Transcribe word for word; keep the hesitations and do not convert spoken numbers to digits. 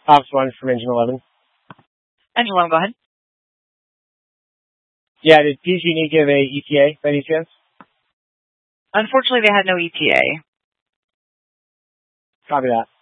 Ops one from Engine eleven. Engine eleven, go ahead. Yeah, did P G and E give a E T A by any chance? Unfortunately, they had no E T A. Copy that.